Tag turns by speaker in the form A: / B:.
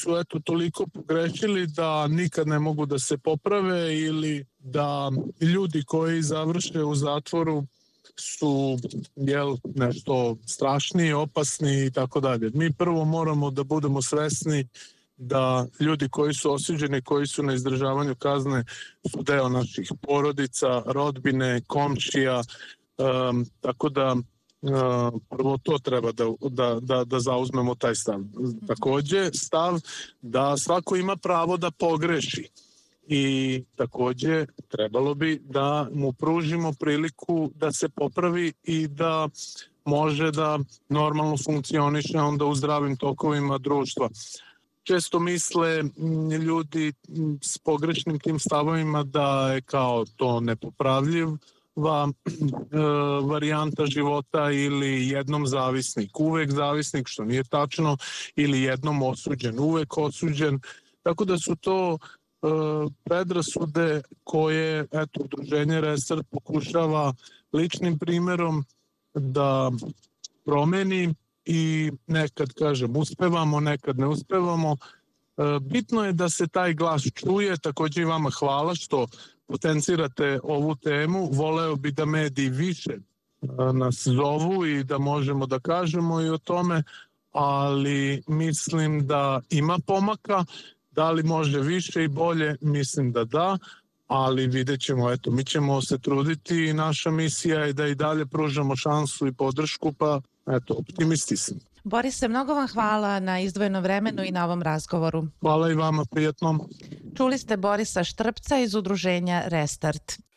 A: su toliko pogrešili da nikad ne mogu da se poprave ili da ljudi koji završe u zatvoru su nešto strašniji, opasni i tako dalje. Mi prvo moramo da budemo svesni da ljudi koji su osuđeni, koji su na izdržavanju kazne su deo naših porodica, rodbine, komšija, tako da prvo to treba da zauzmemo taj stav. Takođe stav da svako ima pravo da pogreši i takođe trebalo bi da mu pružimo priliku da se popravi i da može da normalno funkcioniše onda u zdravim tokovima društva. Često misle ljudi s pogrešnim tim stavovima da je kao to nepopravljiva varijanta života ili jednom zavisnik, uvek zavisnik, što nije tačno, ili jednom osuđen, uvek osuđen. Tako da su to predrasude koje udruženje Restart pokušava ličnim primerom da promeni i nekad, kažem, uspevamo, nekad ne uspevamo. Bitno je da se taj glas čuje, takođe i vama hvala što potencirate ovu temu. Voleo bi da mediji više nas zovu i da možemo da kažemo i o tome, ali mislim da ima pomaka. Da li može više i bolje? Mislim da da, ali vidjet ćemo, mi ćemo se truditi i naša misija je da i dalje pružamo šansu i podršku, pa optimisti sam.
B: Borise, mnogo vam hvala na izdvojenom vremenu i na ovom razgovoru.
A: Hvala i vama, prijatno.
B: Čuli ste Borisa Štrpca iz udruženja Restart.